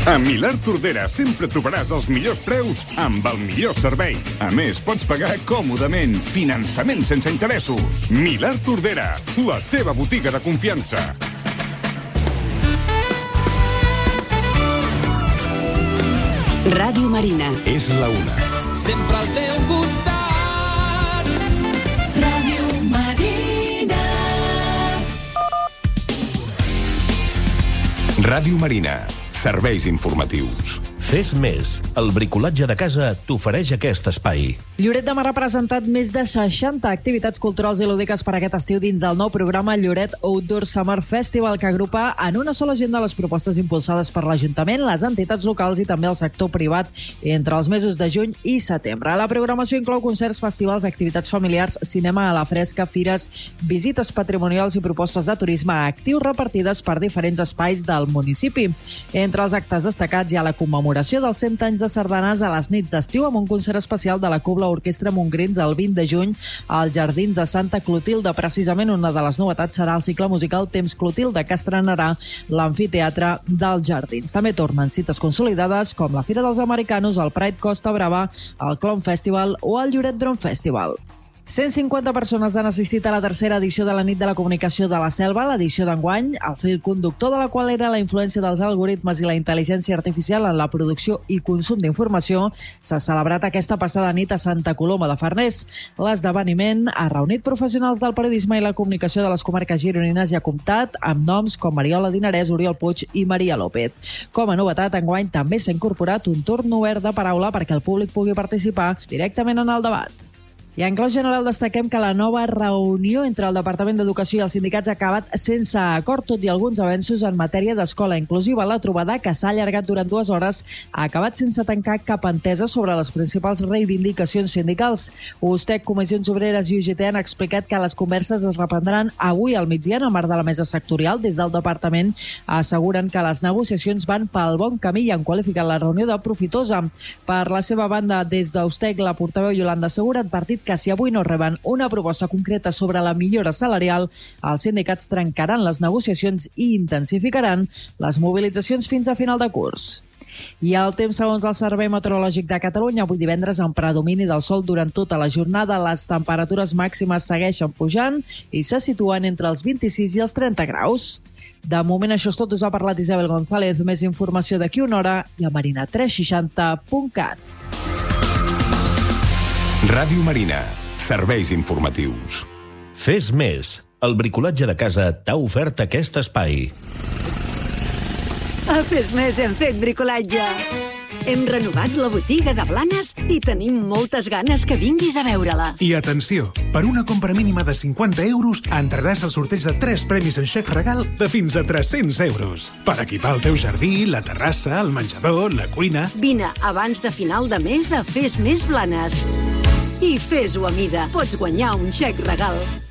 A Milà Tordera sempre trobaràs els millors preus amb el millor servei. A més, pots pagar còmodament. Finançament sense interessos. Milà Tordera, la teva botiga de confiança. Ràdio Marina. És la una. Sempre al teu costat. Ràdio Marina. Ràdio Marina. Serveis informatius. Fes més. El bricolatge de casa t'ofereix aquest espai. Lloret de Mar ha presentat més de 60 activitats culturals i lúdiques per aquest estiu dins del nou programa Lloret Outdoor Summer Festival, que agrupa en una sola agenda les propostes impulsades per l'Ajuntament, les entitats locals i també el sector privat entre els mesos de juny i setembre. La programació inclou concerts, festivals, activitats familiars, cinema a la fresca, fires, visites patrimonials i propostes de turisme actiu repartides per diferents espais del municipi. Entre els actes destacats hi ha la commemoració dels 100 anys de sardanes a les nits d'estiu amb un concert especial de la Cobla Orquestra Montgrins el 20 de juny als Jardins de Santa Clotilde. Precisament una de les novetats serà el cicle musical Temps Clotilde, que estrenarà l'Amfiteatre dels Jardins. També tornen cites consolidades com la Fira dels Americanos, el Pride Costa Brava, el Clown Festival o el Lloret Drone Festival. 150 persones han assistit a la tercera edició de la Nit de la Comunicació de la Selva, l'edició d'enguany, el fil conductor de la qual era la influència dels algoritmes i la intel·ligència artificial en la producció i consum d'informació. S'ha celebrat aquesta passada nit a Santa Coloma de Farners. L'esdeveniment ha reunit professionals del periodisme i la comunicació de les comarques gironines i ha comptat amb noms com Mariola Dinarès, Oriol Puig i Maria López. Com a novetat, enguany també s'ha incorporat un torn obert de paraula perquè el públic pugui participar directament en el debat. I en clau general destaquem que la nova reunió entre el Departament d'Educació i els sindicats ha acabat sense acord, tot i alguns avenços en matèria d'escola inclusiva. La trobada, que s'ha allargat durant 2 hores, ha acabat sense tancar cap entesa sobre les principals reivindicacions sindicals. USTEC, Comissions Obreres i UGT han explicat que les converses es reprendran avui al migdia en el marc de la mesa sectorial. Des del departament asseguren que les negociacions van pel bon camí i han qualificat la reunió de profitosa. Per la seva banda, des d'USTEC, la portaveu Yolanda Segura ha advertit que si avui no reben una proposta concreta sobre la millora salarial, els sindicats trencaran les negociacions i intensificaran les mobilitzacions fins a final de curs. I el temps, segons el Servei Meteorològic de Catalunya, avui divendres amb predomini del sol durant tota la jornada, les temperatures màximes segueixen pujant i se situen entre els 26 i els 30 graus. De moment això és tot, us ha parlat Isabel González. Més informació d'aquí una hora i a marina360.cat. Ràdio Marina. Serveis informatius. Fes més. El bricolatge de casa t'ha ofert aquest espai. A Fes Més hem fet bricolatge. Hem renovat la botiga de Blanes i tenim moltes ganes que vinguis a veure-la. I atenció, per una compra mínima de 50 euros entraràs al sorteig de 3 premis en xec regal de fins a 300 euros. Per equipar el teu jardí, la terrassa, el menjador, la cuina... Vine abans de final de mes a Fes Més Blanes. I fes-ho a mida. Pots guanyar un xec regal.